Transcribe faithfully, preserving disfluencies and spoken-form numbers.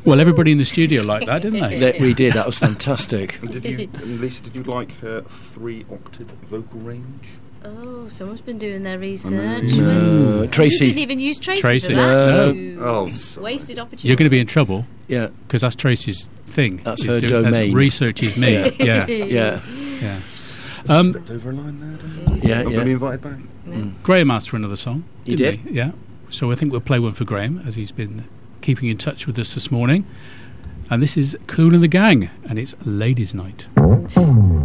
Well, everybody in the studio liked that, didn't they? That we did. That was fantastic. And did you, and Lisa, did you like her three-octave vocal range? Oh, someone's been doing their research. No, Tracy. You didn't even use Tracy, Tracy. for that. No. You Oh, sorry. wasted opportunity. You're going to be in trouble Yeah, because that's Tracy's thing. That's Is her do- domain. research is me. Yeah. yeah, yeah, yeah. Um, Stepped over a line there, don't you? yeah, Not going to be yeah. invited back? Graham asked for another song. He didn't did. he? Yeah. So I think we'll play one for Graham as he's been keeping in touch with us this morning. And this is Kool and the Gang, and it's Ladies' Night.